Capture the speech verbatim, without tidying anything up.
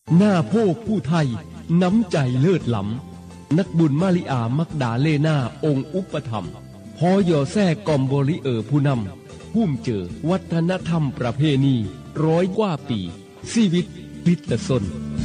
หน้าโพกผู้ไทยน้ำใจเลิศล้ำนักบุญมาริอามักดาเลนาองค์อุปถัมภ์พอยอแท้กอมบริเออผู้นำพุ่มเจอวัฒนธรรมประเพณีร้อยกว่าปีชีวิตพิตสน